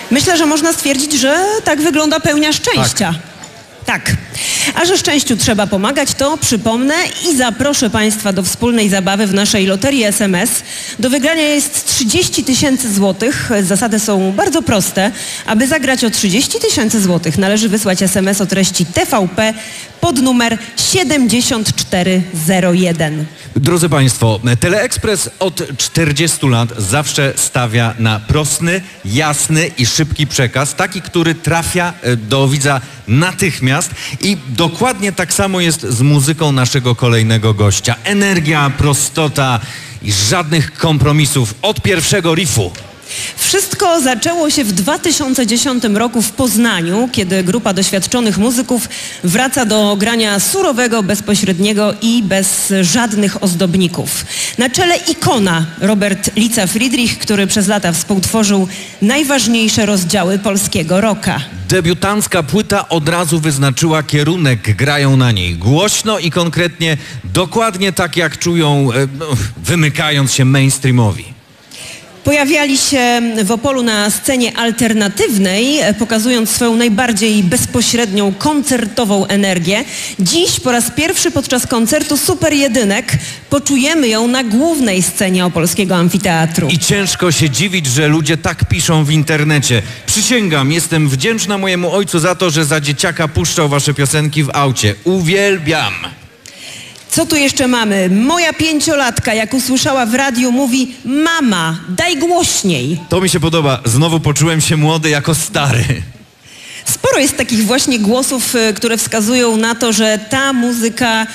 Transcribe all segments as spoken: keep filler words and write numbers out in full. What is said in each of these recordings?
Myślę, że można stwierdzić, że tak wygląda pełnia szczęścia. Tak. Tak. A że szczęściu trzeba pomagać, to przypomnę i zaproszę Państwa do wspólnej zabawy w naszej loterii S M S. Do wygrania jest trzydzieści tysięcy złotych. Zasady są bardzo proste. Aby zagrać o trzydzieści tysięcy złotych, należy wysłać S M S o treści T V P pod numer siedemdziesiąt cztery zero jeden. Drodzy Państwo, Teleekspres od czterdziestu lat zawsze stawia na prosty, jasny i szybki przekaz, taki, który trafia do widza natychmiast i dokładnie tak samo jest z muzyką naszego kolejnego gościa. Energia, prostota i żadnych kompromisów od pierwszego riffu. Wszystko zaczęło się w dwa tysiące dziesiątym roku w Poznaniu, kiedy grupa doświadczonych muzyków wraca do grania surowego, bezpośredniego i bez żadnych ozdobników. Na czele ikona Robert Lica Friedrich, który przez lata współtworzył najważniejsze rozdziały polskiego rocka. Debiutancka płyta od razu wyznaczyła kierunek, grają na niej głośno i konkretnie, dokładnie tak jak czują, wymykając się mainstreamowi. Pojawiali się w Opolu na scenie alternatywnej, pokazując swoją najbardziej bezpośrednią, koncertową energię. Dziś po raz pierwszy podczas koncertu Super Jedynek poczujemy ją na głównej scenie opolskiego amfiteatru. I ciężko się dziwić, że ludzie tak piszą w internecie. Przysięgam, jestem wdzięczna mojemu ojcu za to, że za dzieciaka puszczał wasze piosenki w aucie. Uwielbiam! Co tu jeszcze mamy? Moja pięciolatka, jak usłyszała w radiu, mówi: mama, daj głośniej. To mi się podoba. Znowu poczułem się młody jako stary. Sporo jest takich właśnie głosów, które wskazują na to, że ta muzyka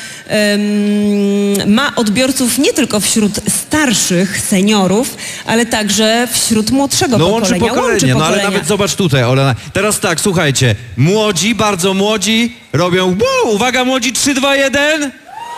um, ma odbiorców nie tylko wśród starszych seniorów, ale także wśród młodszego no, pokolenia. Łączy pokolenie. Łączy no pokolenia. ale nawet zobacz tutaj, Ola. Teraz tak, słuchajcie. Młodzi, bardzo młodzi robią wow, uwaga młodzi, trzy, dwa, jeden.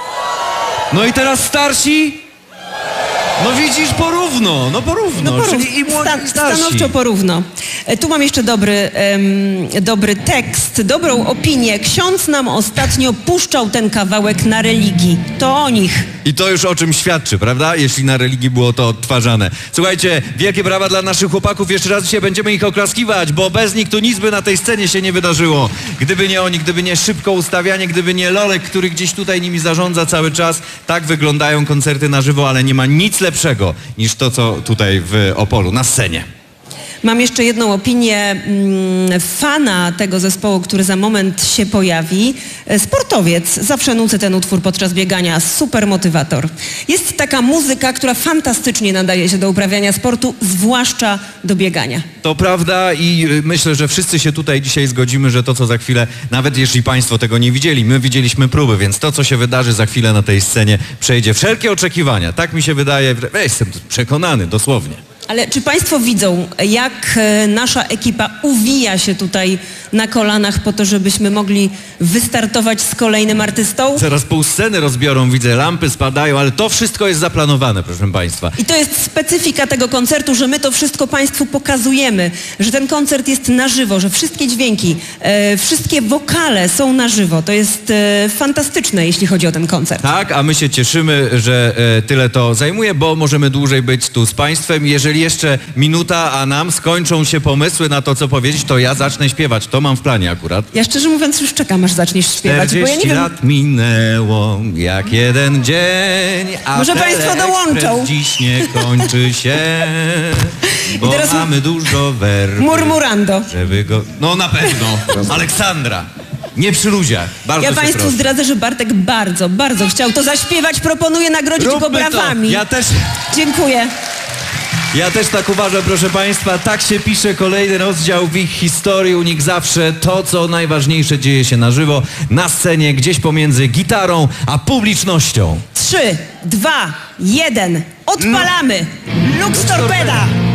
No i teraz starsi? No widzisz, porówno, no porówno, no porów... czyli i młodzi, Stan- i starsi. Stanowczo porówno. E, tu mam jeszcze dobry, em, dobry tekst, dobrą opinię. Ksiądz nam ostatnio puszczał ten kawałek na religii. To o nich. I to już o czym świadczy, prawda? Jeśli na religii było to odtwarzane. Słuchajcie, wielkie brawa dla naszych chłopaków. Jeszcze raz dzisiaj będziemy ich oklaskiwać, bo bez nich tu nic by na tej scenie się nie wydarzyło. Gdyby nie oni, gdyby nie szybko ustawianie, gdyby nie Lolek, który gdzieś tutaj nimi zarządza cały czas. Tak wyglądają koncerty na żywo, ale nie ma nic lepszego niż to, co tutaj w Opolu, na scenie. Mam jeszcze jedną opinię mm, fana tego zespołu, który za moment się pojawi. Sportowiec. Zawsze nucę ten utwór podczas biegania. Super motywator. Jest taka muzyka, która fantastycznie nadaje się do uprawiania sportu, zwłaszcza do biegania. To prawda i myślę, że wszyscy się tutaj dzisiaj zgodzimy, że to, co za chwilę, nawet jeśli Państwo tego nie widzieli, my widzieliśmy próby, więc to, co się wydarzy za chwilę na tej scenie, przejdzie wszelkie oczekiwania. Tak mi się wydaje. Ja jestem przekonany, dosłownie. Ale czy Państwo widzą, jak nasza ekipa uwija się tutaj na kolanach po to, żebyśmy mogli wystartować z kolejnym artystą? Zaraz pół sceny rozbiorą, widzę, lampy spadają, ale to wszystko jest zaplanowane, proszę Państwa. I to jest specyfika tego koncertu, że my to wszystko Państwu pokazujemy, że ten koncert jest na żywo, że wszystkie dźwięki, e, wszystkie wokale są na żywo. To jest e, fantastyczne, jeśli chodzi o ten koncert. Tak, a my się cieszymy, że e, tyle to zajmuje, bo możemy dłużej być tu z Państwem. Jeżeli jeszcze minuta, a nam skończą się pomysły na to, co powiedzieć, to ja zacznę śpiewać. To mam w planie akurat. Ja szczerze mówiąc już czekam, aż zaczniesz śpiewać, bo ja nie wiem... lat minęło jak jeden dzień, a może Państwo dołączą. dziś nie kończy się, bo teraz mamy dużo werby. Murmurando. Żeby go... No na pewno. Aleksandra. Nie przy ludziach. Bardzo Ja Państwu proszę. zdradzę, że Bartek bardzo, bardzo chciał to zaśpiewać. Proponuję nagrodzić Róbmy go brawami. To. Ja też... Dziękuję. Ja też tak uważam, proszę Państwa. Tak się pisze kolejny rozdział w ich historii. U nich zawsze to, co najważniejsze, dzieje się na żywo, na scenie, gdzieś pomiędzy gitarą a publicznością. Trzy, dwa, jeden. Odpalamy. Lux Torpeda.